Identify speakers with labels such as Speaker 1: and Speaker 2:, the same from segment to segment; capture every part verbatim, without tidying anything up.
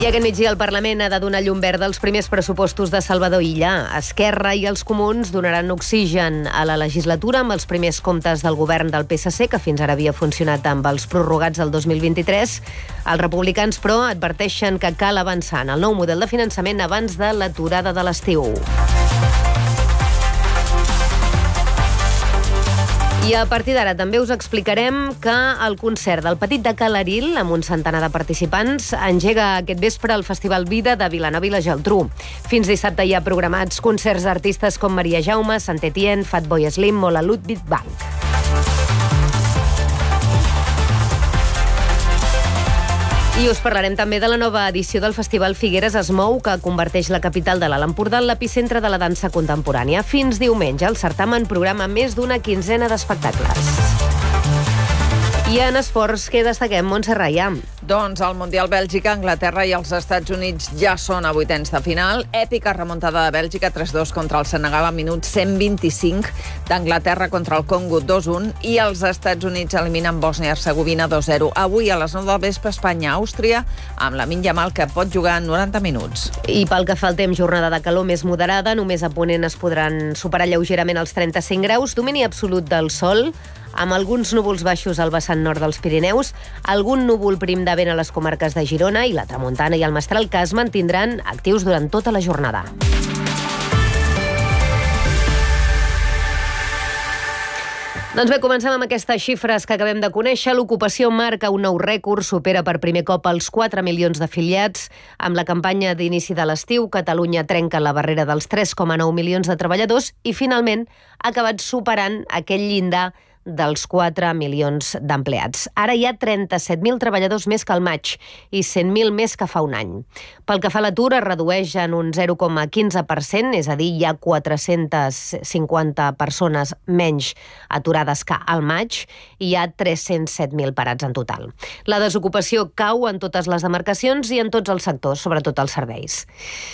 Speaker 1: I aquest migdia el Parlament ha de donar llum verda als primers pressupostos de Salvador Illa. Esquerra i els comuns donaran oxigen a la legislatura amb els primers comptes del govern del P S C, que fins ara havia funcionat amb els prorrogats del dos mil vint-i-tres. Els republicans, però, adverteixen que cal avançar en el nou model de finançament abans de l'aturada de l'estiu. I a partir d'ara també us explicarem que el concert del Petit de Calaril, amb un centenar de participants, engega aquest vespre el Festival Vida de Vilanova i la Geltrú. Fins dissabte hi ha programats concerts d'artistes com Maria Jaume, Sant Etienne, Fatboy Slim o la Ludwig Bank. I us parlarem també de la nova edició del Festival Figueres es mou, que converteix la capital de l'Alt Empordà en l'epicentre de la dansa contemporània. Fins diumenge, el certamen programa més d'una quinzena d'espectacles. I en esports, què destaquem, Montse Raia?
Speaker 2: Doncs el Mundial Bèlgica, Anglaterra i els Estats Units ja són a vuitens de final. Èpica remuntada de Bèlgica, tres dos contra el Senegal a minut cent vint-i-cinc, d'Anglaterra contra el Congo dos un i els Estats Units eliminen Bòsnia-Hercegovina dos zero. Avui a les nou del vespre, Espanya-Àustria, amb Lamine Yamal, que pot jugar en noranta minuts.
Speaker 1: I pel que fa al temps, jornada de calor més moderada, només a Ponent es podran superar lleugerament els trenta-cinc graus, domini absolut del sol, amb alguns núvols baixos al vessant nord dels Pirineus, algun núvol prim de vent a les comarques de Girona i la Tramuntana i el Mestral, que es mantindran actius durant tota la jornada. Doncs bé, comencem amb aquestes xifres que acabem de conèixer. L'ocupació marca un nou rècord, supera per primer cop els quatre milions d'afiliats. Amb la campanya d'inici de l'estiu, Catalunya trenca la barrera dels tres coma nou milions de treballadors i finalment ha acabat superant aquell llindar dels quatre milions d'empleats. Ara hi ha trenta-set mil treballadors més que al maig i cent mil més que fa un any. Pel que fa a l'atur, es redueix en un zero coma quinze per cent, és a dir, hi ha quatre-centes cinquanta persones menys aturades que al maig i hi ha tres-cents set mil parats en total. La desocupació cau en totes les demarcacions i en tots els sectors, sobretot els serveis.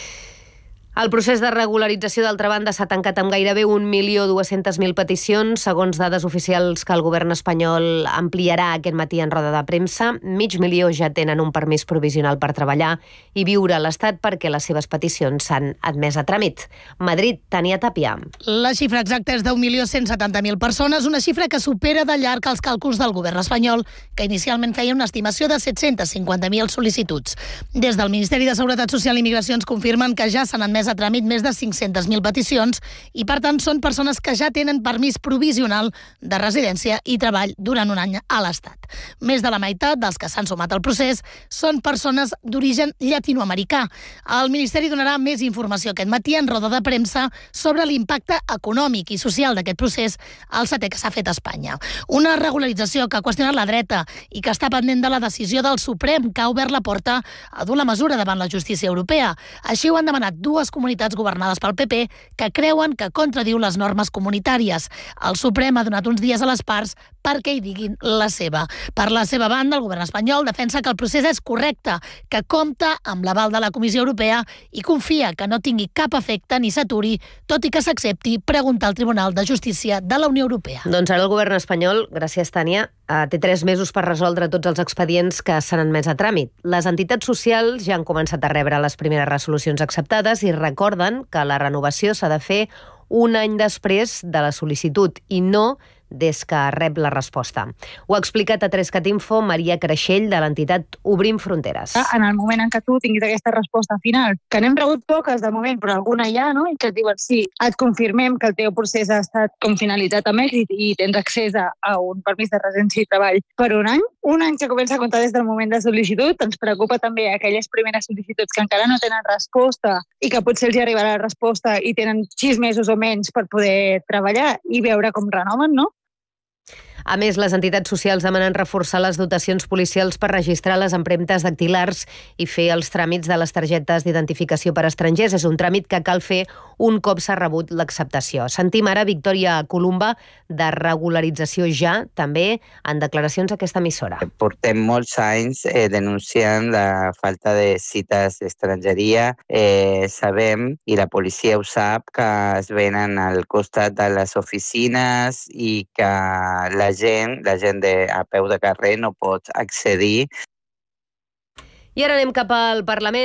Speaker 1: El procés de regularització, d'altra banda, s'ha tancat amb gairebé un milió dues-centes mil peticions, segons dades oficials que el govern espanyol ampliarà aquest matí en roda de premsa. Mig milió ja tenen un permís provisional per treballar i viure a l'Estat perquè les seves peticions s'han admès a tràmit. Madrid, Tania Tapia.
Speaker 3: La xifra exacta és d'un milió cent setanta mil persones, una xifra que supera de llarg els càlculs del govern espanyol, que inicialment feia una estimació de set-cents cinquanta mil sol·licituds. Des del Ministeri de Seguretat Social i Migracions confirmen que ja s'han admès a tràmit més de cinc-centes mil peticions i, per tant, són persones que ja tenen permís provisional de residència i treball durant un any a l'Estat. Més de la meitat dels que s'han sumat al procés són persones d'origen llatinoamericà. El Ministeri donarà més informació aquest matí en roda de premsa sobre l'impacte econòmic i social d'aquest procés, el setè que s'ha fet a Espanya. Una regularització que ha qüestionat la dreta i que està pendent de la decisió del Suprem, que ha obert la porta a dur la mesura davant la justícia europea. Així ho han demanat dues comunitats governades pel P P que creuen que contradiu les normes comunitàries. El Suprem ha donat uns dies a les parts perquè hi diguin la seva. Per la seva banda, el govern espanyol defensa que el procés és correcte, que compta amb l'aval de la Comissió Europea i confia que no tingui cap efecte ni s'aturi, tot i que s'accepti preguntar al Tribunal de Justícia de la Unió Europea.
Speaker 1: Doncs ara el govern espanyol, gràcies Tània, té tres mesos per resoldre tots els expedients que s'han admès a tràmit. Les entitats socials ja han començat a rebre les primeres resolucions acceptades i recorden que la renovació s'ha de fer un any després de la sol·licitud i no des que rep la resposta. Ho ha explicat a tres cat info Maria Creixell, de l'entitat Obrim Fronteres.
Speaker 4: En el moment en què tu tinguis aquesta resposta final, que n'hem rebut poques de moment, però alguna hi ha, no? I que et diuen sí, et confirmem que el teu procés ha estat com finalitzat amb èxit i tens accés a, a un permís de residència i treball per un any. Un any que comença a comptar des del moment de sol·licitud. Ens preocupa també aquelles primeres sol·licituds que encara no tenen resposta i que potser els hi arribarà la resposta i tenen sis mesos o menys per poder treballar i veure com renoven, no?
Speaker 1: A més, les entitats socials demanen reforçar les dotacions policials per registrar les empremtes dactilars i fer els tràmits de les targetes d'identificació per estrangers. És un tràmit que cal fer un cop s'ha rebut l'acceptació. Sentim ara Victòria Columba, de Regularització Ja, també en declaracions a aquesta emissora.
Speaker 5: Portem molts anys eh, denunciant la falta de cites d'estrangeria. Eh, sabem, i la policia ho sap, que es venen al costat de les oficines i que la gent, la gent de, a peu de carrer no pot accedir.
Speaker 1: I ara anem cap al Parlament.